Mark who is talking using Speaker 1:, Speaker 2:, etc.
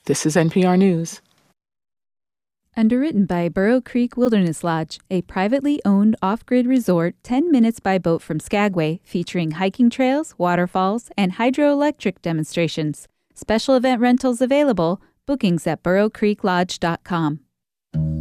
Speaker 1: This is NPR News.
Speaker 2: Underwritten by Burrow Creek Wilderness Lodge, a privately owned off-grid resort 10 minutes by boat from Skagway, featuring hiking trails, waterfalls, and hydroelectric demonstrations. Special event rentals available. Bookings at burrowcreeklodge.com.